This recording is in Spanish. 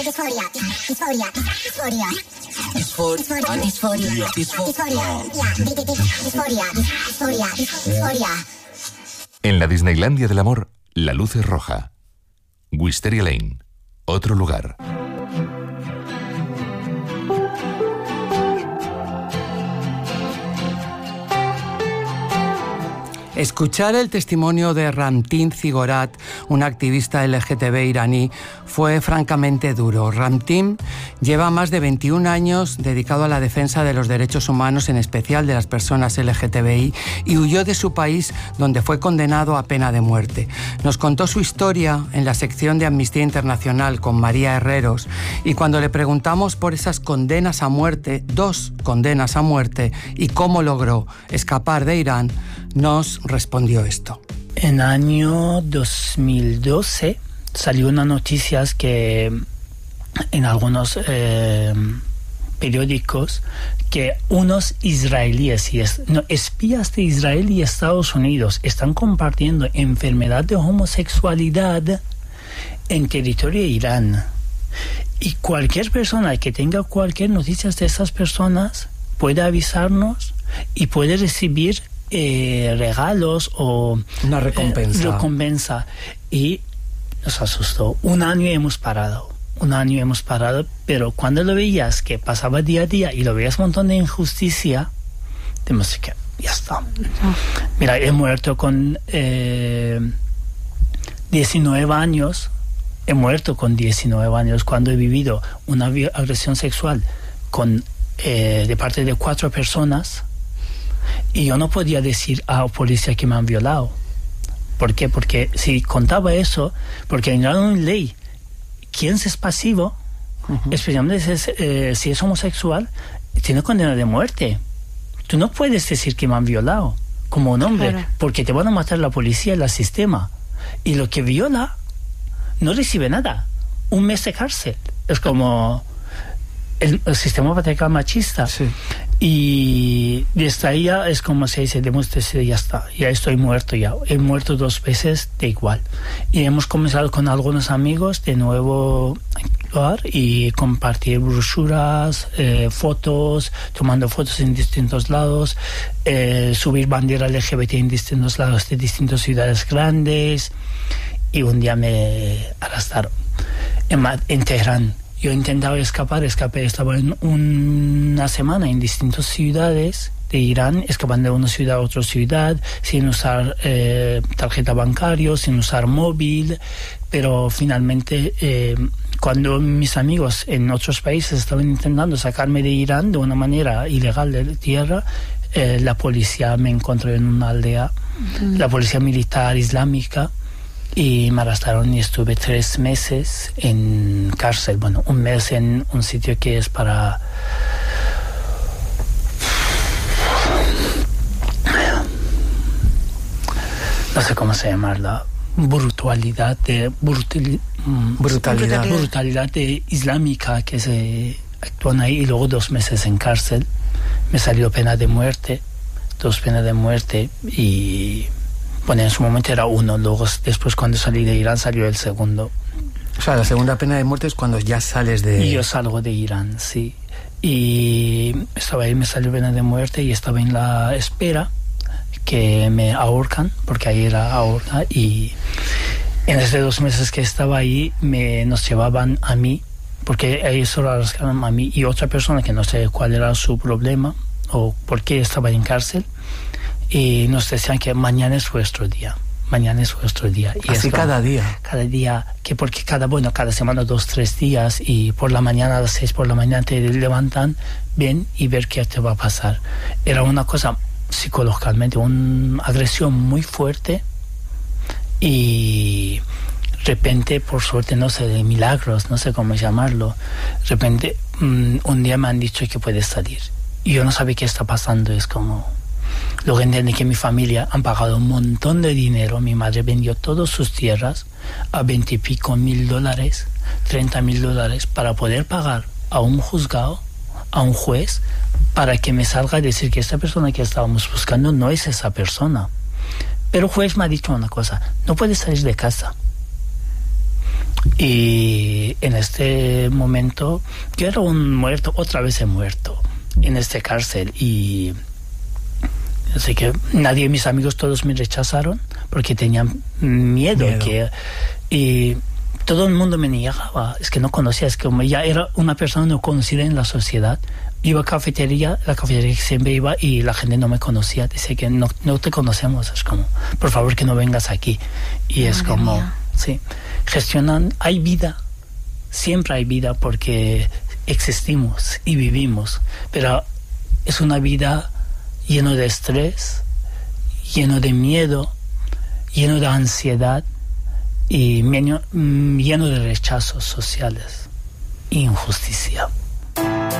En la Disneylandia del amor, la luz es roja. Wisteria Lane, otro lugar. Escuchar el testimonio de Ramtin Zigorat, un activista LGTB iraní, fue francamente duro. Ramtin lleva más de 21 años dedicado a la defensa de los derechos humanos, en especial de las personas LGTBI, y huyó de su país, donde fue condenado a pena de muerte. Nos contó su historia en la sección de Amnistía Internacional con María Herreros, y cuando le preguntamos por esas condenas a muerte, 2 condenas a muerte, y cómo logró escapar de Irán, nos respondió esto. En el año 2012 salió una noticia que en algunos periódicos que unos israelíes espías de Israel y Estados Unidos están compartiendo enfermedad de homosexualidad en territorio de Irán. Y cualquier persona que tenga cualquier noticia de esas personas puede avisarnos y puede recibir regalos o una recompensa. Y nos asustó. Un año hemos parado, pero cuando lo veías que pasaba día a día y lo veías un montón de injusticia, tenemos que ya está. Mira, he muerto con 19 años. He muerto con 19 años cuando he vivido una agresión sexual de parte de 4 personas. Y yo no podía decir a la policía que me han violado. ¿Por qué? Porque si contaba eso, porque en la ley, quien es pasivo, especialmente si es homosexual, tiene condena de muerte. Tú no puedes decir que me han violado como un hombre, claro, porque te van a matar la policía y el sistema. Y lo que viola no recibe nada. 1 mes de cárcel. Es como el sistema patriarcal machista. Sí. Y desde ahí ya es como se dice, ya está, ya estoy muerto ya. He muerto 2 veces de igual. Y hemos comenzado con algunos amigos de nuevo y compartir brochuras, fotos, tomando fotos en distintos lados, subir bandera LGBT en distintos lados de distintas ciudades grandes. Y un día me arrestaron en Teherán. Yo intentaba escapé, estaba en una semana en distintas ciudades de Irán, escapando de una ciudad a otra ciudad, sin usar tarjeta bancaria, sin usar móvil, pero finalmente cuando mis amigos en otros países estaban intentando sacarme de Irán de una manera ilegal de tierra, la policía me encontró en una aldea, la policía militar islámica, y me arrestaron y estuve 3 meses en cárcel. Bueno, 1 mes en un sitio que es para... no sé cómo se llama, la brutalidad islámica que se actúan ahí, y luego 2 meses en cárcel. Me salió pena de muerte, 2 penas de muerte, y... bueno, en su momento era 1, luego después cuando salí de Irán salió el segundo. O sea, la segunda pena de muerte es cuando ya sales de... Y yo salgo de Irán, sí. Y estaba ahí, me salió pena de muerte y estaba en la espera que me ahorcan, porque ahí era ahorca, y en esos 2 meses que estaba ahí nos llevaban a mí, porque ahí solo arrestaron a mí y otra persona que no sé cuál era su problema o por qué estaba en cárcel. Y nos decían que mañana es vuestro día. Y así cada día. Cada día, que porque cada semana 2-3 días, y por la mañana a las 6 por la mañana te levantan, ven y ver qué te va a pasar. Era una cosa psicológicamente, una agresión muy fuerte, y de repente, por suerte, no sé, de milagros, no sé cómo llamarlo, de repente un día me han dicho que puedes salir. Y yo no sabía qué está pasando, es como... Luego entendí que mi familia han pagado un montón de dinero. Mi madre vendió todas sus tierras a $20 y pico mil, $30,000, para poder pagar a un juzgado, a un juez, para que me salga a decir que esta persona que estábamos buscando no es esa persona. Pero el juez me ha dicho una cosa: no puedes salir de casa. Y en este momento yo era un muerto, otra vez he muerto en esta cárcel, y así que nadie de mis amigos, todos me rechazaron porque tenían miedo. Y todo el mundo me negaba, es que no conocía, es que como ya era una persona no conocida en la sociedad. Iba a la cafetería que siempre iba, y la gente no me conocía, dice que no te conocemos, es como, por favor que no vengas aquí. Y es como, sí, gestionan, hay vida, siempre hay vida porque existimos y vivimos, pero es una vida lleno de estrés, lleno de miedo, lleno de ansiedad y lleno de rechazos sociales, injusticia.